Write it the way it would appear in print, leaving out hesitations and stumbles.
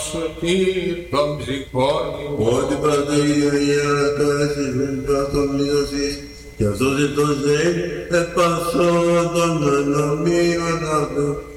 σωτήρ των ψυχών ημών. Ότι παντογία τώρα συμβαίνει παθομνίδωσης, και αυτός ετός δε επασώ των ανομίων αυτού.